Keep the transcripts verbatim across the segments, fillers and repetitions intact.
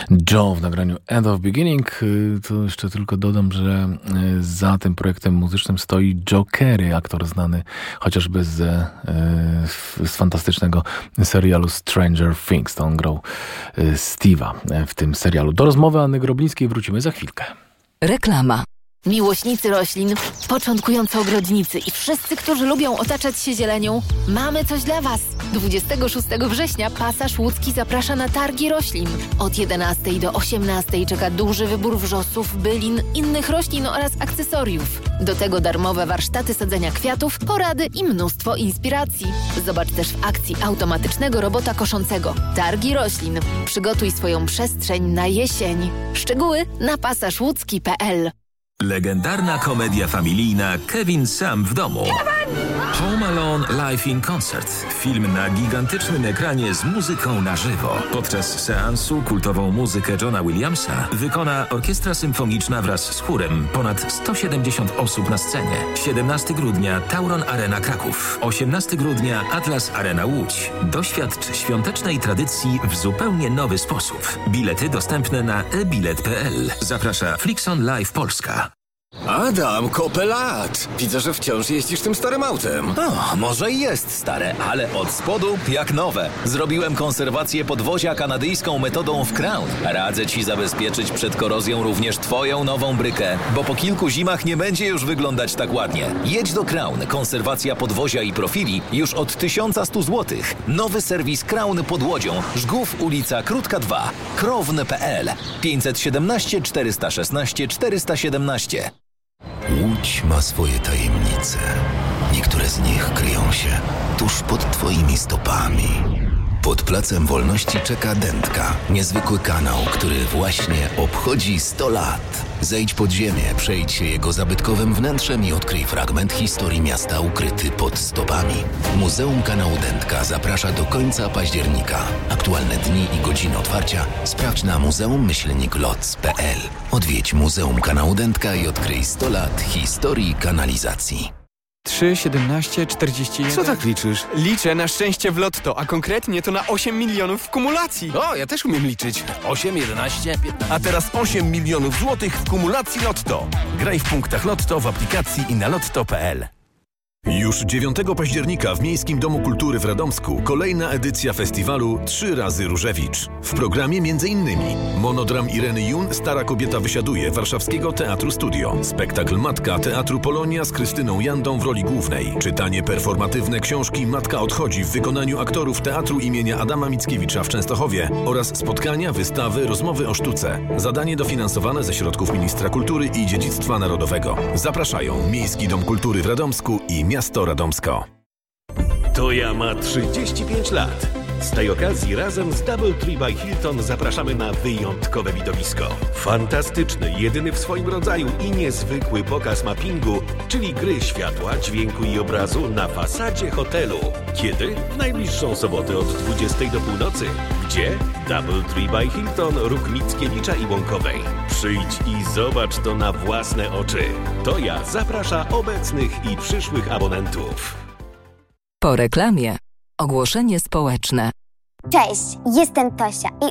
Joe w nagraniu End of Beginning. To jeszcze tylko dodam, że za tym projektem muzycznym stoi Joe Carey, aktor znany chociażby z, z fantastycznego serialu Stranger Things. To on grał Steve'a w tym serialu. Do rozmowy Anny Groblińskiej wrócimy za chwilkę. Reklama. Miłośnicy roślin, początkujący ogrodnicy i wszyscy, którzy lubią otaczać się zielenią, mamy coś dla Was. dwudziestego szóstego września Pasaż Łódzki zaprasza na targi roślin. Od jedenastej do osiemnastej czeka duży wybór wrzosów, bylin, innych roślin oraz akcesoriów. Do tego darmowe warsztaty sadzenia kwiatów, porady i mnóstwo inspiracji. Zobacz też w akcji automatycznego robota koszącego. Targi roślin. Przygotuj swoją przestrzeń na jesień. Szczegóły na pasaż łódzki kropka p l. Legendarna komedia familijna Kevin sam w domu. Home Alone Live in Concert. Film na gigantycznym ekranie z muzyką na żywo. Podczas seansu kultową muzykę Johna Williamsa wykona orkiestra symfoniczna wraz z chórem. Ponad sto siedemdziesiąt osób na scenie. siedemnastego grudnia Tauron Arena Kraków. osiemnastego grudnia Atlas Arena Łódź. Doświadcz świątecznej tradycji w zupełnie nowy sposób. Bilety dostępne na e bilet kropka p l. Zaprasza Flixon Live Polska. Adam, kopę lat! Widzę, że wciąż jeździsz tym starym autem. O, może i jest stare, ale od spodu jak nowe. Zrobiłem konserwację podwozia kanadyjską metodą w Crown. Radzę Ci zabezpieczyć przed korozją również Twoją nową brykę, bo po kilku zimach nie będzie już wyglądać tak ładnie. Jedź do Crown. Konserwacja podwozia i profili już od tysiąc sto złotych. Nowy serwis Crown pod Łodzią. Żgów, ulica Krótka dwa. krowne kropka p l. pięćset siedemnaście czterysta szesnaście czterysta siedemnaście. Łódź ma swoje tajemnice. Niektóre z nich kryją się tuż pod Twoimi stopami. Pod Placem Wolności czeka Dętka, niezwykły kanał, który właśnie obchodzi sto lat. Zejdź pod ziemię, przejdź się jego zabytkowym wnętrzem i odkryj fragment historii miasta ukryty pod stopami. Muzeum Kanału Dętka zaprasza do końca października. Aktualne dni i godziny otwarcia sprawdź na muzeum myślnik loc kropka p l. Odwiedź Muzeum Kanału Dętka i odkryj sto lat historii kanalizacji. trzy, siedemnaście, czterdzieści jeden. Co tak liczysz? Liczę na szczęście w lotto, a konkretnie to na osiem milionów w kumulacji. O, ja też umiem liczyć. osiem, jedenaście, piętnaście. A teraz osiem milionów złotych w kumulacji Lotto. Graj w punktach Lotto w aplikacji i na lotto kropka p l. Już dziewiątego października w Miejskim Domu Kultury w Radomsku kolejna edycja festiwalu Trzy razy Różewicz. W programie m.in. monodram Ireny Jun Stara kobieta wysiaduje Warszawskiego Teatru Studio, spektakl Matka Teatru Polonia z Krystyną Jandą w roli głównej, czytanie performatywne książki Matka odchodzi w wykonaniu aktorów Teatru imienia Adama Mickiewicza w Częstochowie oraz spotkania, wystawy, rozmowy o sztuce. Zadanie dofinansowane ze środków Ministra Kultury i Dziedzictwa Narodowego. Zapraszają Miejski Dom Kultury w Radomsku i Miasto Radomsko. Toja ma trzydzieści pięć lat. Z tej okazji razem z Double Tree by Hilton zapraszamy na wyjątkowe widowisko. Fantastyczny, jedyny w swoim rodzaju i niezwykły pokaz mappingu, czyli gry światła, dźwięku i obrazu na fasadzie hotelu. Kiedy? W najbliższą sobotę od dwudziestej do północy. Gdzie? Double Tree by Hilton, Róg Mickiewicza i Łąkowej. Przyjdź i zobacz to na własne oczy. Toja zaprasza obecnych i przyszłych abonentów. Po reklamie. Ogłoszenie społeczne. Cześć, jestem Tosia i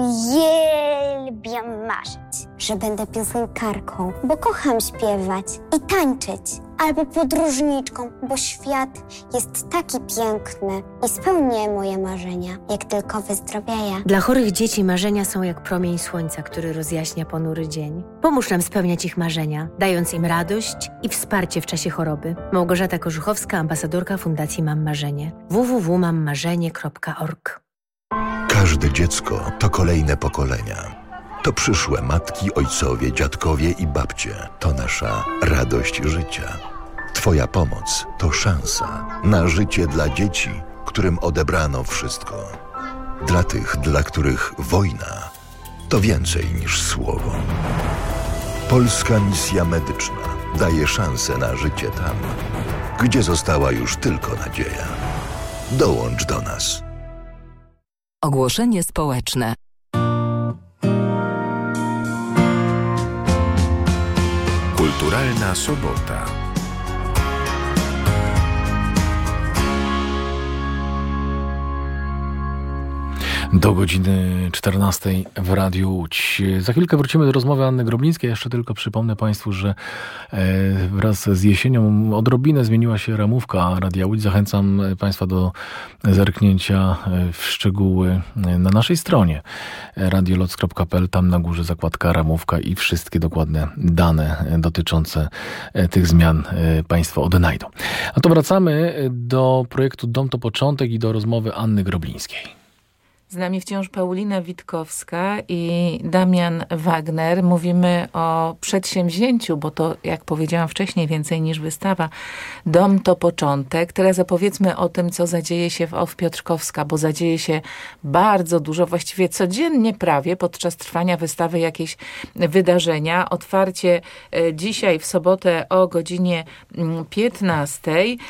uwielbiam marzyć, że będę piosenkarką, bo kocham śpiewać i tańczyć. Albo podróżniczką, bo świat jest taki piękny i spełnię moje marzenia, jak tylko wyzdrowieję. Dla chorych dzieci marzenia są jak promień słońca, który rozjaśnia ponury dzień. Pomóż nam spełniać ich marzenia, dając im radość i wsparcie w czasie choroby. Małgorzata Korzuchowska, ambasadorka Fundacji Mam Marzenie. w w w kropka mam marzenie kropka org. Każde dziecko to kolejne pokolenia. To przyszłe matki, ojcowie, dziadkowie i babcie. To nasza radość życia. Twoja pomoc to szansa na życie dla dzieci, którym odebrano wszystko. Dla tych, dla których wojna to więcej niż słowo. Polska Misja Medyczna daje szansę na życie tam, gdzie została już tylko nadzieja. Dołącz do nas. Ogłoszenie społeczne. Kulturalna sobota. Do godziny czternastej w Radiu Łódź. Za chwilkę wrócimy do rozmowy Anny Groblińskiej. Jeszcze tylko przypomnę Państwu, że wraz z jesienią odrobinę zmieniła się ramówka Radia Łódź. Zachęcam Państwa do zerknięcia w szczegóły na naszej stronie radioloc kropka p l. Tam na górze zakładka ramówka i wszystkie dokładne dane dotyczące tych zmian Państwo odnajdą. A to wracamy do projektu Dom to Początek i do rozmowy Anny Groblińskiej. Z nami wciąż Paulina Witkowska i Damian Wagner. Mówimy o przedsięwzięciu, bo to, jak powiedziałam wcześniej, więcej niż wystawa. Dom to początek. Teraz opowiedzmy o tym, co zadzieje się w O F Piotrkowska, bo zadzieje się bardzo dużo, właściwie codziennie prawie podczas trwania wystawy jakieś wydarzenia. Otwarcie dzisiaj w sobotę o godzinie piętnastej.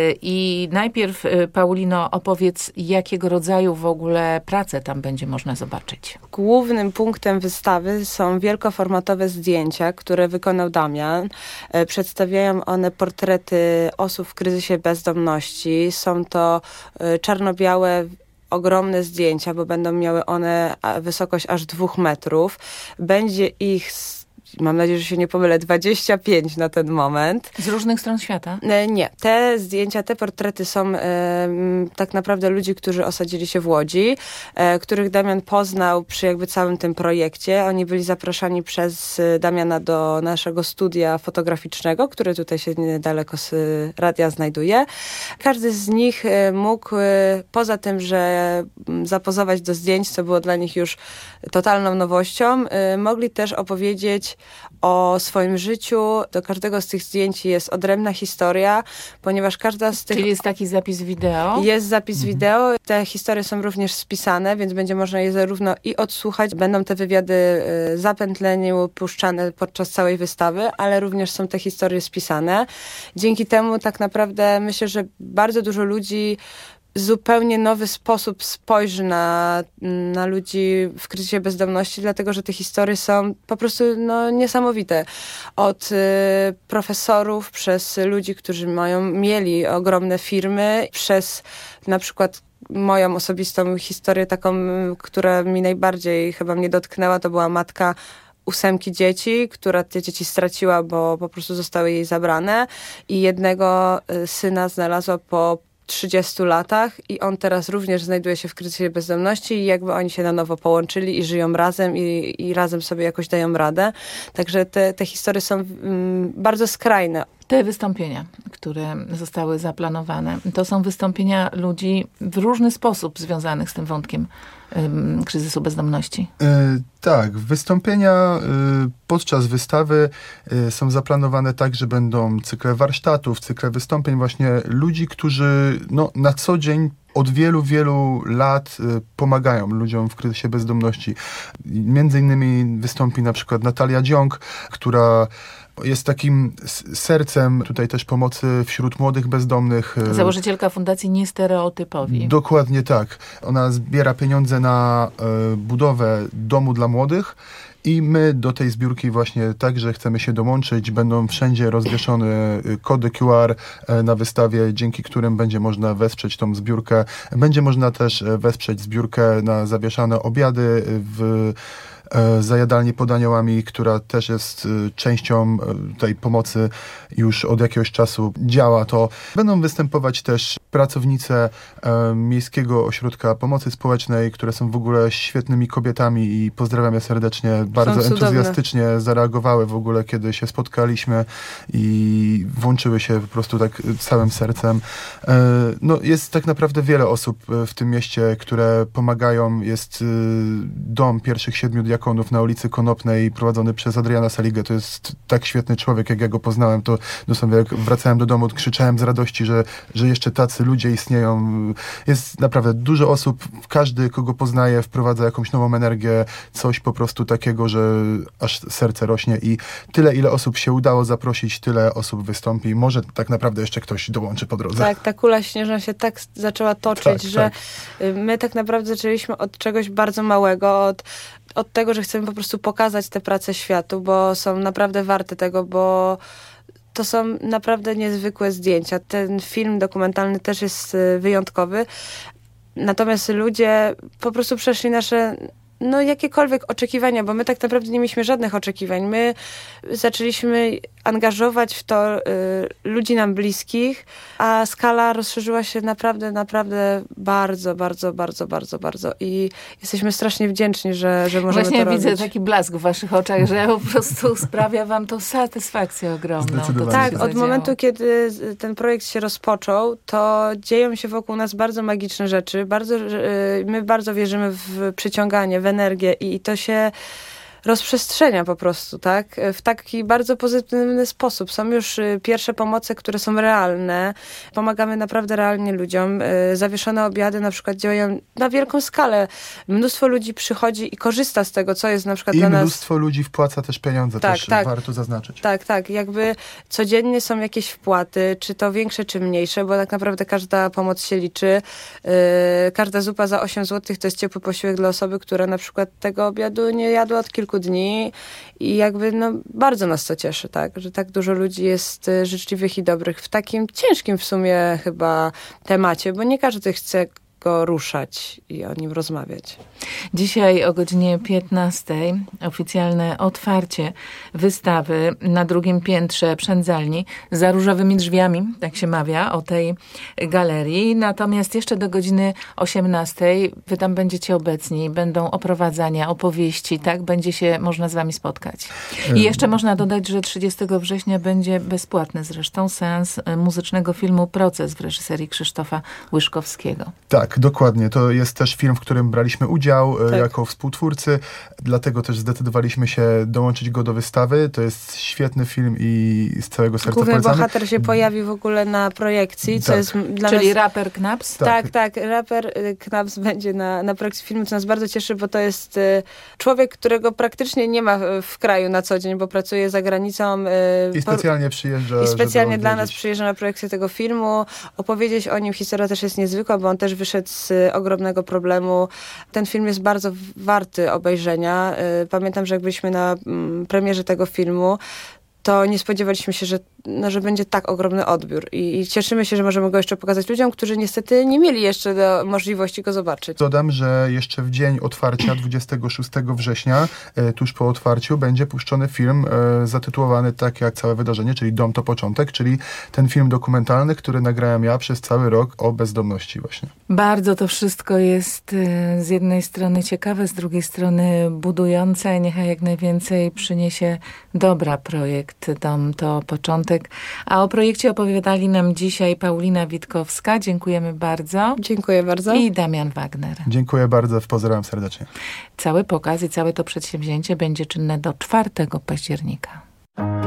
I najpierw, Paulino, opowiedz, jakiego rodzaju w ogóle pracę tam będzie można zobaczyć. Głównym punktem wystawy są wielkoformatowe zdjęcia, które wykonał Damian. Przedstawiają one portrety osób w kryzysie bezdomności. Są to czarno-białe ogromne zdjęcia, bo będą miały one wysokość aż dwóch metrów. Będzie ich, mam nadzieję, że się nie pomylę, dwadzieścia pięć na ten moment. Z różnych stron świata? Nie. Te zdjęcia, te portrety są e, tak naprawdę ludzi, którzy osadzili się w Łodzi, e, których Damian poznał przy jakby całym tym projekcie. Oni byli zapraszani przez Damiana do naszego studia fotograficznego, które tutaj się niedaleko z radia znajduje. Każdy z nich e, mógł, e, poza tym, że zapozować do zdjęć, co było dla nich już totalną nowością, e, mogli też opowiedzieć o swoim życiu. Do każdego z tych zdjęć jest odrębna historia, ponieważ każda z tych... Czyli jest taki zapis wideo? Jest zapis mhm. wideo. Te historie są również spisane, więc będzie można je zarówno i odsłuchać. Będą te wywiady y, zapętlenie puszczane podczas całej wystawy, ale również są te historie spisane. Dzięki temu tak naprawdę myślę, że bardzo dużo ludzi zupełnie nowy sposób spojrzy na, na ludzi w kryzysie bezdomności, dlatego że te historie są po prostu no, niesamowite. Od y, profesorów, przez ludzi, którzy mają, mieli ogromne firmy, przez na przykład moją osobistą historię, taką, która mi najbardziej chyba mnie dotknęła, to była matka ósemki dzieci, która te dzieci straciła, bo po prostu zostały jej zabrane i jednego y, syna znalazła po trzydziestu latach i on teraz również znajduje się w kryzysie bezdomności i jakby oni się na nowo połączyli i żyją razem i, i razem sobie jakoś dają radę. Także te, te historie są mm, bardzo skrajne. Te wystąpienia, które zostały zaplanowane, to są wystąpienia ludzi w różny sposób związanych z tym wątkiem ym, kryzysu bezdomności. E, tak, wystąpienia y, podczas wystawy y, są zaplanowane tak, że będą cykle warsztatów, cykle wystąpień właśnie ludzi, którzy no, na co dzień od wielu, wielu lat y, pomagają ludziom w kryzysie bezdomności. Między innymi wystąpi na przykład Natalia Dziąg, która jest takim sercem tutaj też pomocy wśród młodych bezdomnych. Założycielka Fundacji Niestereotypowi. Dokładnie tak. Ona zbiera pieniądze na y, budowę domu dla młodych. I my do tej zbiórki właśnie także chcemy się dołączyć. Będą wszędzie rozwieszone kody Q R na wystawie, dzięki którym będzie można wesprzeć tą zbiórkę. Będzie można też wesprzeć zbiórkę na zawieszane obiady w za jadalnię pod aniołami, która też jest częścią tej pomocy już od jakiegoś czasu działa. To będą występować też pracownice Miejskiego Ośrodka Pomocy Społecznej, które są w ogóle świetnymi kobietami i pozdrawiam je serdecznie. Bardzo entuzjastycznie zareagowały w ogóle, kiedy się spotkaliśmy i włączyły się po prostu tak całym sercem. No, jest tak naprawdę wiele osób w tym mieście, które pomagają. Jest dom pierwszych siedmiu diakonów na ulicy Konopnej prowadzony przez Adriana Saligę. To jest tak świetny człowiek, jak ja go poznałem. To dosłownie jak wracałem do domu, krzyczałem z radości, że, że jeszcze tacy ludzie istnieją. Jest naprawdę dużo osób, każdy, kogo poznaje, wprowadza jakąś nową energię, coś po prostu takiego, że aż serce rośnie i tyle, ile osób się udało zaprosić, tyle osób wystąpi. Może tak naprawdę jeszcze ktoś dołączy po drodze. Tak, ta kula śnieżna się tak zaczęła toczyć, tak, że tak. my tak naprawdę zaczęliśmy od czegoś bardzo małego, od od tego, że chcemy po prostu pokazać te prace światu, bo są naprawdę warte tego, bo to są naprawdę niezwykłe zdjęcia. Ten film dokumentalny też jest wyjątkowy. Natomiast ludzie po prostu przeszli nasze no jakiekolwiek oczekiwania, bo my tak naprawdę nie mieliśmy żadnych oczekiwań. My zaczęliśmy angażować w to y, ludzi nam bliskich, a skala rozszerzyła się naprawdę, naprawdę bardzo, bardzo, bardzo, bardzo, bardzo. I jesteśmy strasznie wdzięczni, że, że możemy Właśnie to widzę robić. taki blask w waszych oczach, że po prostu sprawia wam to satysfakcję ogromną. To, tak, od zadziało. momentu, kiedy ten projekt się rozpoczął, to dzieją się wokół nas bardzo magiczne rzeczy. Bardzo, y, my bardzo wierzymy w przyciąganie, w energię i to się rozprzestrzenia po prostu, tak? W taki bardzo pozytywny sposób. Są już pierwsze pomoce, które są realne. Pomagamy naprawdę realnie ludziom. Zawieszone obiady na przykład działają na wielką skalę. Mnóstwo ludzi przychodzi i korzysta z tego, co jest na przykład I dla nas... I mnóstwo ludzi wpłaca też pieniądze, tak, też tak. warto zaznaczyć. Tak, tak. Jakby codziennie są jakieś wpłaty, czy to większe, czy mniejsze, bo tak naprawdę każda pomoc się liczy. Yy, każda zupa za osiem złotych to jest ciepły posiłek dla osoby, która na przykład tego obiadu nie jadła od kilku dni i jakby no bardzo nas to cieszy, tak, że tak dużo ludzi jest życzliwych i dobrych w takim ciężkim w sumie chyba temacie, bo nie każdy chce go ruszać i o nim rozmawiać. Dzisiaj o godzinie piętnastej oficjalne otwarcie wystawy na drugim piętrze przędzalni za różowymi drzwiami, tak się mawia o tej galerii. Natomiast jeszcze do godziny osiemnastej wy tam będziecie obecni, będą oprowadzania, opowieści, tak? Będzie się można z wami spotkać. I jeszcze można dodać, że trzydziestego września będzie bezpłatny zresztą seans muzycznego filmu Proces w reżyserii Krzysztofa Łyszkowskiego. Tak, dokładnie. To jest też film, w którym braliśmy udział tak. jako współtwórcy, dlatego też zdecydowaliśmy się dołączyć go do wystawy. To jest świetny film i z całego serca Główny polecamy. bohater się pojawi w ogóle na projekcji, co tak. jest dla Czyli nas... raper Knaps? Tak, tak, tak. Raper Knaps będzie na, na projekcji filmu, co nas bardzo cieszy, bo to jest człowiek, którego praktycznie nie ma w kraju na co dzień, bo pracuje za granicą. I specjalnie przyjeżdża. I specjalnie dla nas przyjeżdża na projekcję tego filmu. Opowiedzieć o nim, historia też jest niezwykła, bo on też wyszedł z ogromnego problemu. Ten film jest bardzo warty obejrzenia. Pamiętam, że jak byliśmy na premierze tego filmu, to nie spodziewaliśmy się, że, no, że będzie tak ogromny odbiór. I, I cieszymy się, że możemy go jeszcze pokazać ludziom, którzy niestety nie mieli jeszcze do możliwości go zobaczyć. Dodam, że jeszcze w dzień otwarcia, dwudziestego szóstego września, e, tuż po otwarciu, będzie puszczony film e, zatytułowany tak jak całe wydarzenie, czyli Dom to początek, czyli ten film dokumentalny, który nagrałem ja przez cały rok o bezdomności właśnie. Bardzo to wszystko jest y, z jednej strony ciekawe, z drugiej strony budujące. Niechaj jak najwięcej przyniesie dobra projekt. Dom to początek. A o projekcie opowiadali nam dzisiaj Paulina Witkowska. Dziękujemy bardzo. Dziękuję bardzo. I Damian Wagner. Dziękuję bardzo. Pozdrawiam serdecznie. Cały pokaz i całe to przedsięwzięcie będzie czynne do czwartego października.